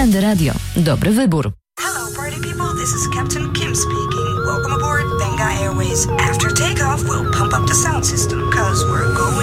Trendy Radio. Dobry wybór. Hello party people, this is Captain Kim speaking. Welcome aboard Benga Airways. After takeoff, we'll pump up the sound system, cause we're going